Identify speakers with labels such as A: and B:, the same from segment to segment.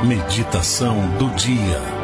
A: Meditação do dia.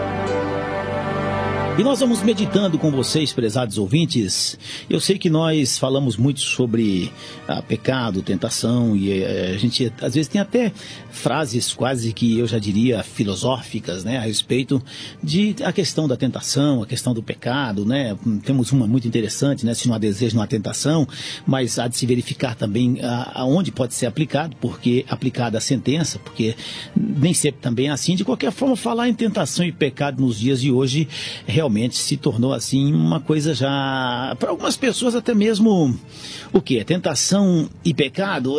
B: E nós vamos meditando com vocês, prezados ouvintes. Eu sei que nós falamos muito sobre pecado, tentação, e a gente às vezes tem até frases quase que eu já diria filosóficas, né, a respeito de a questão da tentação, a questão do pecado, né. Temos uma muito interessante, né, se não há desejo, não há tentação, mas há de se verificar também aonde pode ser aplicado, porque aplicada a sentença, porque nem sempre também é assim. De qualquer forma, falar em tentação e pecado nos dias de hoje realmente se tornou assim uma coisa já, para algumas pessoas até mesmo, o que? Tentação e pecado,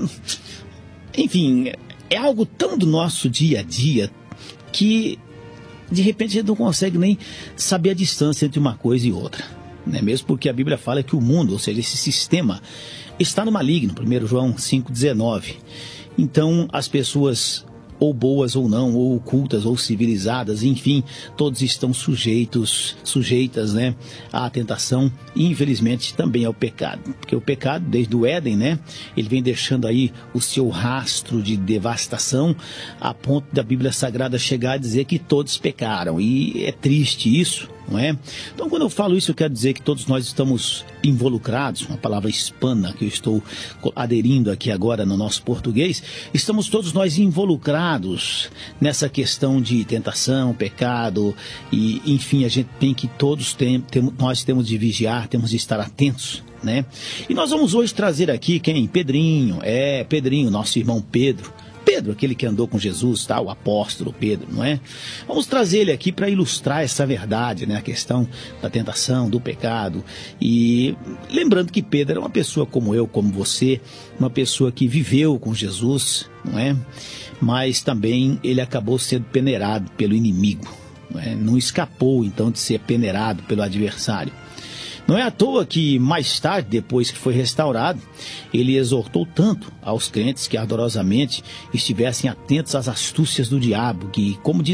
B: enfim, é algo tão do nosso dia a dia que de repente a gente não consegue nem saber a distância entre uma coisa e outra, né? Mesmo porque a Bíblia fala que o mundo, ou seja, esse sistema está no maligno, 1 João 5,19. Então as pessoas, ou boas ou não, ou ocultas ou civilizadas, enfim, todos estão sujeitas, né, à tentação e infelizmente também ao pecado, porque o pecado desde o Éden, né, ele vem deixando aí o seu rastro de devastação, a ponto da Bíblia Sagrada chegar a dizer que todos pecaram, e é triste isso, não é? Então, quando eu falo isso, eu quero dizer que todos nós estamos involucrados, uma palavra hispana que eu estou aderindo aqui agora no nosso português, estamos todos nós involucrados nessa questão de tentação, pecado, e enfim, a gente tem que nós temos de vigiar, temos de estar atentos, né? E nós vamos hoje trazer aqui quem? Pedrinho, nosso irmão Pedro, aquele que andou com Jesus, tá? O apóstolo Pedro, não é? Vamos trazer ele aqui para ilustrar essa verdade, né? A questão da tentação, do pecado. E lembrando que Pedro era uma pessoa como eu, como você, uma pessoa que viveu com Jesus, não é? Mas também ele acabou sendo peneirado pelo inimigo, não é? Não escapou então de ser peneirado pelo adversário. Não é à toa que mais tarde, depois que foi restaurado, ele exortou tanto aos crentes que ardorosamente estivessem atentos às astúcias do diabo, que, como diz